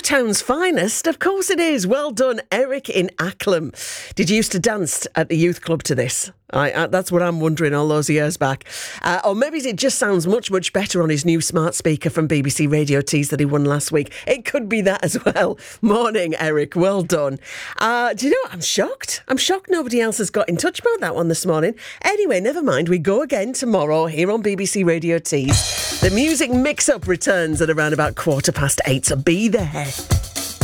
Town's finest? Of course it is. Well done, Eric in Acklam. Did you used to dance at the youth club to this? That's what I'm wondering all those years back. Or maybe it just sounds much, much better on his new smart speaker from BBC Radio Tees that he won last week. It could be that as well. Morning, Eric. Well done. Do you know what? I'm shocked. I'm shocked nobody else has got in touch about that one this morning. Anyway, never mind. We go again tomorrow here on BBC Radio Tees. The music mix-up returns at around about 8:15, so be there.